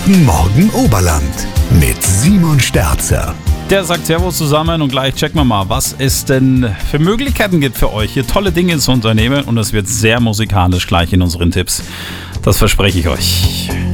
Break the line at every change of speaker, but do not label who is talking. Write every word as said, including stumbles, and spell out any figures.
Guten Morgen Oberland mit Simon Sterzer.
Der sagt Servus zusammen und gleich checken wir mal, was es denn für Möglichkeiten gibt für euch, hier tolle Dinge zu unternehmen, und es wird sehr musikalisch gleich in unseren Tipps. Das verspreche ich euch.